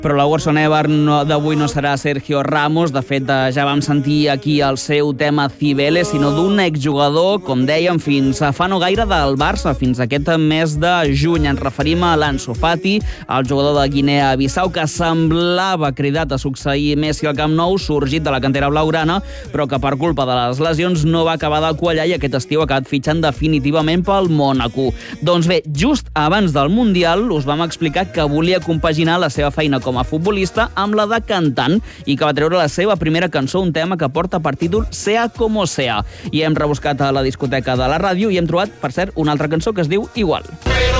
Però la Worst On Ever d'avui no serà Sergio Ramos. De fet, ja vam sentir aquí el seu tema Cibeles, sinó d'un exjugador, com dèiem, fins fa no gaire del Barça, fins aquest mes de juny. Ens referim a l'Ansu Fati, el jugador de Guinea-Bissau, que semblava cridat a succeir Messi al Camp Nou, sorgit de la cantera blaugrana, però que per culpa de les lesions no va acabar de quallar i aquest estiu ha acabat fitxant definitivament pel Mònaco. Doncs bé, just abans del Mundial us vam explicar que volia compaginar la seva feina com a futbolista amb la de cantant i que va treure la seva primera cançó, un tema que porta per títol Sea Como Sea. I hem rebuscat a la discoteca de la ràdio i hem trobat, per cert, una altra cançó que es diu igual.